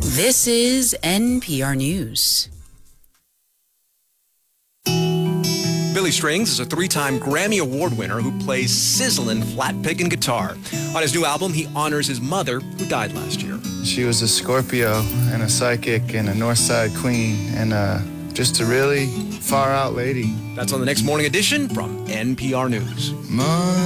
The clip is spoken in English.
This is NPR News. Billy Strings is a 3-time Grammy Award winner who plays sizzling flat picking guitar. On his new album, he honors his mother, who died last year. She was a Scorpio and a psychic and a Northside queen and just a really far-out lady. That's on the next Morning Edition from NPR News.